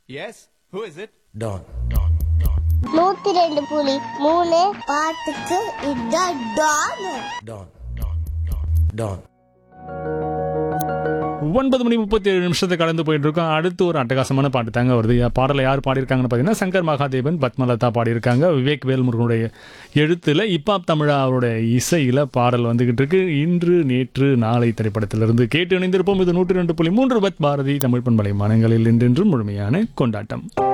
S, who is it? Don. 102.3 பாட்டுக்கு இதான் Don. Don. Don. 9:37 கடந்து போயிட்டு இருக்கோம். அடுத்து ஒரு அட்டகாசமான பாட்டு தாங்க வருது. பாடலை யார் பாடியிருக்காங்கன்னு பார்த்தீங்கன்னா சங்கர் மகாதேவன், பத்மலதா பாடியிருக்காங்க. விவேக் வேல்முருகனுடைய எழுத்தில் இப்பாப் தமிழா அவருடைய இசையில் பாடல் வந்துகிட்டு இருக்கு. இன்று நேற்று நாளை திரைப்படத்திலிருந்து கேட்டு இணைந்திருப்போம். இது 102.3 பாரதி தமிழ் பண்பலை மனங்களில் என்றென்றும் முழுமையான கொண்டாட்டம்.